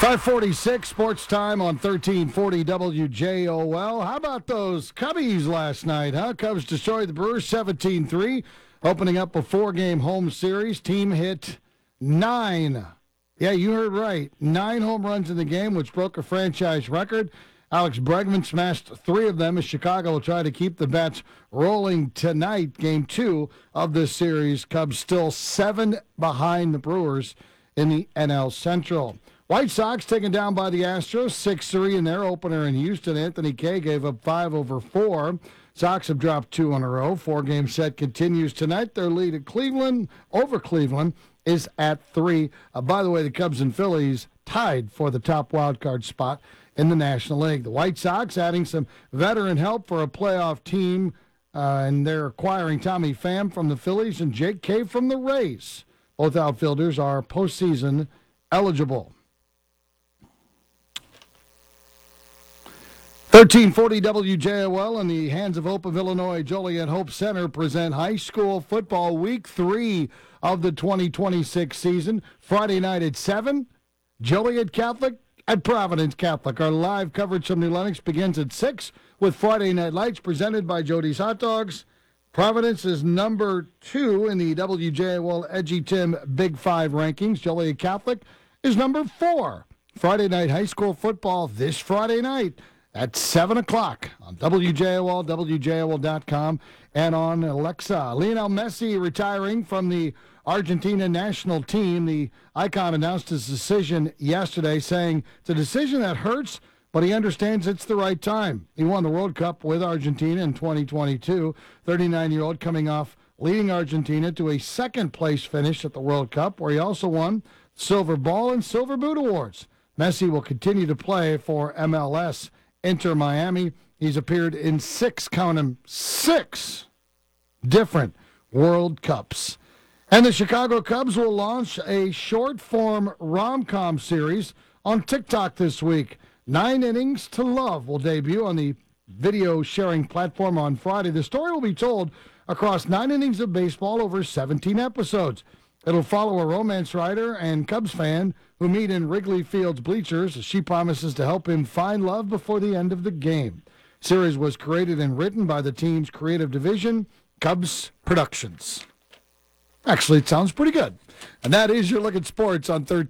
546 sports time on 1340 WJOL. How about those Cubbies last night, huh? Cubs destroyed the Brewers 17-3, opening up a four-game home series. Team hit 9. Yeah, you heard right. 9 home runs in the game, which broke a franchise record. Alex Bregman smashed 3 of them as Chicago will try to keep the bats rolling tonight. Game 2 of this series. Cubs still 7 behind the Brewers in the NL Central. White Sox taken down by the Astros 6-3 in their opener in Houston. Anthony Kay gave up 5 over 4. Sox have dropped 2 in a row. 4-game set continues tonight. Their lead at Cleveland is at 3. By the way, the Cubs and Phillies tied for the top wild card spot in the National League. The White Sox adding some veteran help for a playoff team, and they're acquiring Tommy Pham from the Phillies and Jake Cave from the Rays. Both outfielders are postseason eligible. 1340 WJOL in the hands of Hope of Illinois. Joliet Hope Center present high school football week 3 of the 2026 season. Friday night at 7, Joliet Catholic at Providence Catholic. Our live coverage from New Lenox begins at 6 with Friday Night Lights presented by Jody's Hot Dogs. Providence is number 2 in the WJOL Edgy Tim Big 5 rankings. Joliet Catholic is number 4. Friday night high school football this Friday night at 7 o'clock on WJOL, WJOL.com, and on Alexa. Lionel Messi retiring from the Argentina national team. The icon announced his decision yesterday, saying it's a decision that hurts, but he understands it's the right time. He won the World Cup with Argentina in 2022. 39-year-old coming off leading Argentina to a second-place finish at the World Cup, where he also won Silver Ball and Silver Boot Awards. Messi will continue to play for MLS Inter Miami. He's appeared in 6 different World Cups. And the Chicago Cubs will launch a short-form rom-com series on TikTok this week. 9 Innings to Love will debut on the video-sharing platform on Friday. The story will be told across 9 innings of baseball over 17 episodes. It'll follow a romance writer and Cubs fan who meet in Wrigley Field's bleachers. She promises to help him find love before the end of the game. The series was created and written by the team's creative division, Cubs Productions. Actually, it sounds pretty good. And that is your look at sports on 13.